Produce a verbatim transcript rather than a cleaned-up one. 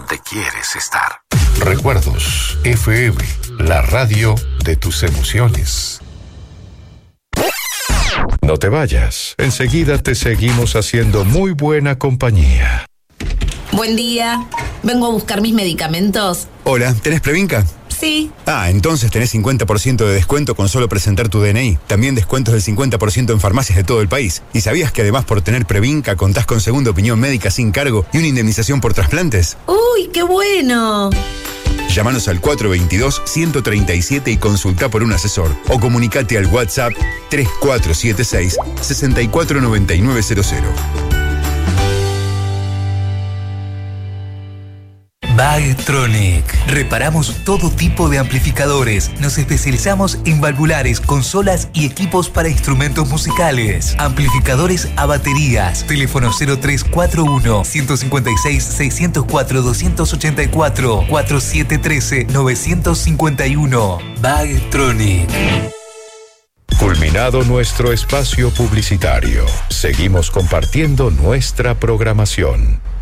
donde quieres estar. Recuerdos F M, la radio de tus emociones. No te vayas, enseguida te seguimos haciendo muy buena compañía. Buen día, vengo a buscar mis medicamentos. Hola, ¿tenés Previnca? Sí. Ah, entonces tenés cincuenta por ciento de descuento con solo presentar tu D N I. También descuentos del cincuenta por ciento en farmacias de todo el país. ¿Y sabías que además por tener Previnca contás con segunda opinión médica sin cargo y una indemnización por trasplantes? ¡Uy, qué bueno! Llámanos al cuatro dos dos, uno tres siete y consulta por un asesor. O comunicate al WhatsApp tres cuatro siete seis, seis cuatro nueve nueve cero cero. Bagtronic. Reparamos todo tipo de amplificadores. Nos especializamos en valvulares, consolas y equipos para instrumentos musicales. Amplificadores a baterías. Teléfono cero tres cuatro uno, uno cinco seis, seis cero cuatro, dos ocho cuatro, cuatro siete uno tres, nueve cinco uno. Bagtronic. Culminado nuestro espacio publicitario, seguimos compartiendo nuestra programación.